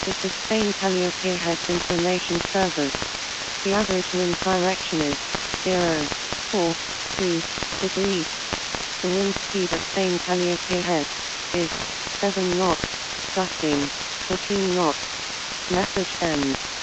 This is Spain Calliope Heads Information Service. The average wind direction is 0.43 degrees. The wind speed at Spain Calliope Head is 7 knots, gusting 14 knots. Message ends.